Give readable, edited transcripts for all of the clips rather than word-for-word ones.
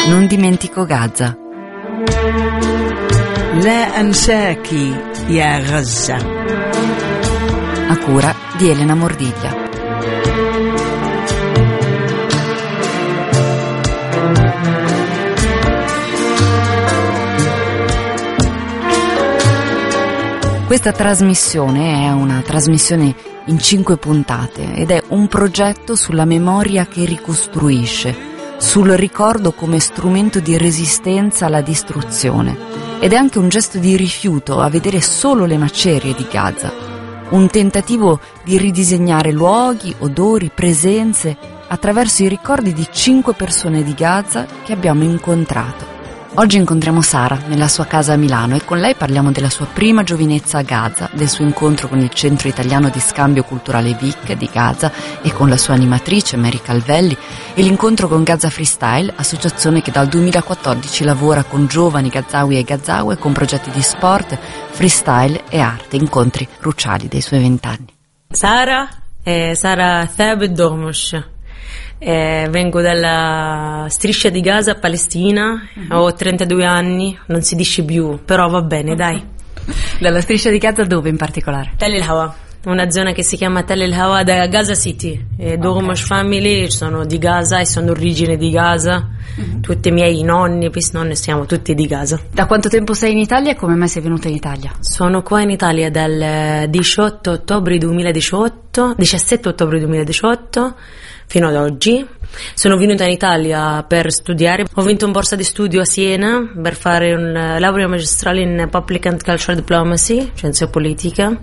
Non dimentico Gaza. لا أنساكِ يا غزة. A cura di Elena Mordiglia. Questa trasmissione è una trasmissione in 5 puntate ed è un progetto sulla memoria che ricostruisce, sul ricordo come strumento di resistenza alla distruzione, ed è anche un gesto di rifiuto a vedere solo le macerie di Gaza, un tentativo di ridisegnare luoghi, odori, presenze attraverso i ricordi di 5 persone di Gaza che abbiamo incontrato. Oggi incontriamo Sara nella sua casa a Milano e con lei parliamo della sua prima giovinezza a Gaza, del suo incontro con il Centro Italiano di Scambio Culturale VIC di Gaza e con la sua animatrice Mary Calvelli, e l'incontro con Gaza Freestyle, associazione che dal 2014 lavora con giovani gazawi e gazawe con progetti di sport, freestyle e arte, incontri cruciali dei suoi 20 anni. Sara Thabit Dormush. Vengo dalla striscia di Gaza, Palestina, ho 32 anni, non si dice più, però va bene, dai. Dalla striscia di Gaza dove in particolare? Tell el-Hawa, una zona che si chiama Tell el-Hawa, da Gaza City. Dormush family sono di Gaza e sono origine di Gaza, tutti i miei nonni, bisnonni, siamo tutti di Gaza. Da quanto tempo sei in Italia e come mai sei venuta in Italia? Sono qua in Italia dal 17 ottobre 2018 fino ad oggi. Sono venuta in Italia per studiare. Ho vinto una borsa di studio a Siena per fare un laurea magistrale in Public and Cultural Diplomacy, scienze politica.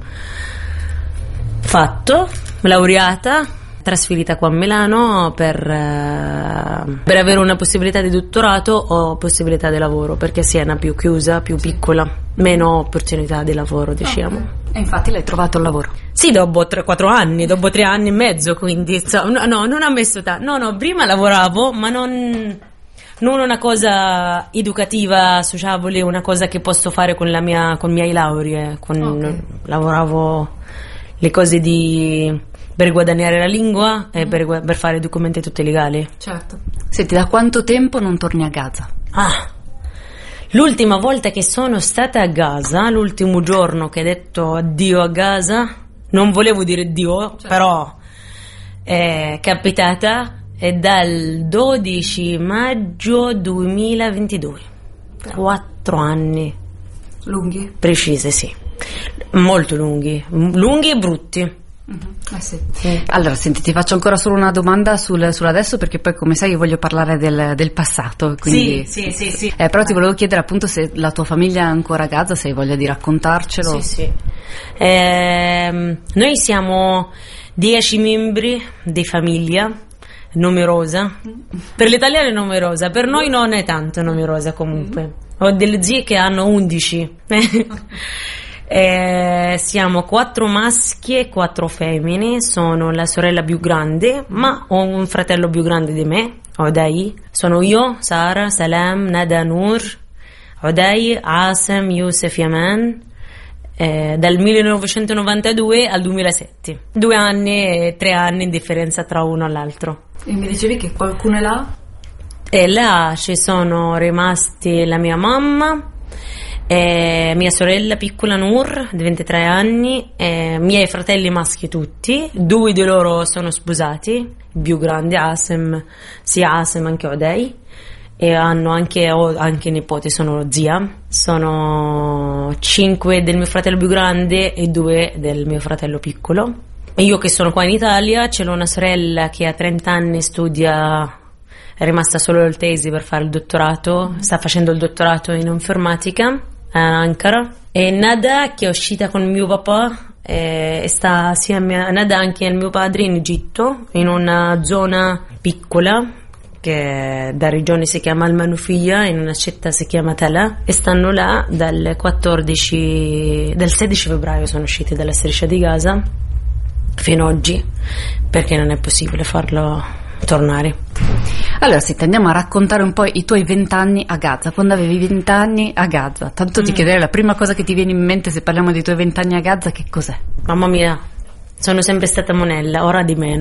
Fatto, laureata, trasferita qua a Milano per avere una possibilità di dottorato o possibilità di lavoro, perché Siena è più chiusa, più piccola, meno opportunità di lavoro, diciamo. E infatti l'hai trovato il lavoro? Sì, dopo 4 anni, dopo 3 anni e mezzo, quindi no, non ha messo tanto. No, prima lavoravo, ma non una cosa educativa, sociabile, una cosa che posso fare con i miei lauree. Lavoravo le cose per guadagnare la lingua e per fare documenti tutti legali. Certo. Senti, da quanto tempo non torni a Gaza? L'ultima volta che sono stata a Gaza, l'ultimo giorno che ho detto addio a Gaza, non volevo dire addio, certo, però è capitata, è dal 12 maggio 2022. 4 anni. Lunghi? Precise, sì. Molto lunghi e brutti. Sì. Allora, senti, ti faccio ancora solo una domanda sull'adesso, perché poi, come sai, io voglio parlare del passato, quindi... Sì. Però ti volevo chiedere appunto se la tua famiglia è ancora a Gaza, se hai voglia di raccontarcelo. Sì. Noi siamo 10 membri di famiglia, numerosa. Per gli italiani è numerosa, per noi non è tanto numerosa comunque. Ho delle zie che hanno 11. Siamo 4 maschi e 4 femmine. Sono la sorella più grande, ma ho un fratello più grande di me, Odai. Sono io, Sara, Salam, Nada, Nur, Odai, Asem, Youssef, Yaman, dal 1992 al 2007. 2 anni e 3 anni in differenza tra uno e l'altro. E mi dicevi che qualcuno è là? E là ci sono rimasti la mia mamma, mia sorella piccola Nur di 23 anni, miei fratelli maschi tutti, 2 di loro sono sposati, il più grande Asem, sia Asem anche Odei, e hanno anche nipoti, sono zia. Sono 5 del mio fratello più grande e 2 del mio fratello piccolo. E io che sono qua in Italia, c'è una sorella che ha 30 anni, studia, è rimasta solo al tesi per fare il dottorato, sta facendo il dottorato in informatica a Ankara. E Nada, che è uscita con mio papà, sta assieme a Nada anche al mio padre in Egitto, in una zona piccola che da regione si chiama Al-Manufia, in una città si chiama Tala, e stanno là dal 16 febbraio sono usciti dalla striscia di Gaza fino ad oggi, perché non è possibile farlo tornare. Allora, senti, andiamo a raccontare un po' i tuoi 20 anni a Gaza. Quando avevi 20 anni a Gaza, tanto ti chiederei, la prima cosa che ti viene in mente se parliamo dei tuoi 20 anni a Gaza, che cos'è? Mamma mia, sono sempre stata monella, ora di meno.